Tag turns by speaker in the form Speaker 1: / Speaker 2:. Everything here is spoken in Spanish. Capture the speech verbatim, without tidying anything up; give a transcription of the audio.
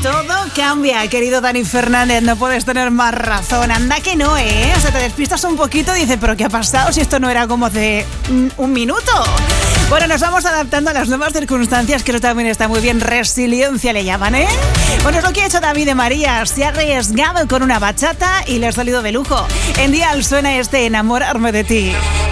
Speaker 1: Todo cambia, querido Dani Fernández, no puedes tener más razón. Anda que no, ¿eh? O sea, te despistas un poquito y dices, ¿pero qué ha pasado si esto no era como hace un minuto? Bueno, nos vamos adaptando a las nuevas circunstancias, que eso también está muy bien. Resiliencia le llaman, ¿eh? Bueno, es lo que ha hecho David de María. Se ha arriesgado con una bachata y le ha salido de lujo. En Dial suena este Enamorarme de ti.